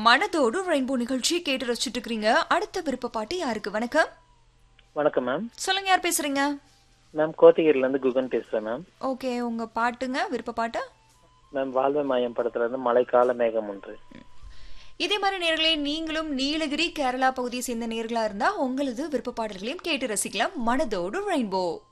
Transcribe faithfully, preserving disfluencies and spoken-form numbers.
மனதோடு ரெயின்போ நிகழ்ச்சி கேட்டு ரசிச்சுட்டு இருக்கீங்க. அடுத்த விருப்ப பாட்டு யாருக்கு? வணக்கம். வணக்கம் மேம். சொல்லுங்க, யார் பேசுறீங்க? மேம் கோத்தகிரில இருந்து குகன் பேசுறேன் மேம். ஓகே, உங்க பாட்டுங்க, விருப்ப பாட்டு. மேம் வாழ்வை மாயம் படத்துல இருந்து மழைக்கால மேகம் ஒன்று. இதே மாதிரி நேர்களே, நீங்களும் நீலகிரி கேரளா பகுதியை சேர்ந்த நேர்களா இருந்தா உங்களது விருப்ப பாடல்களையும் கேட்டு ரசிக்கலாம். மனதோடு ரெயின்போ.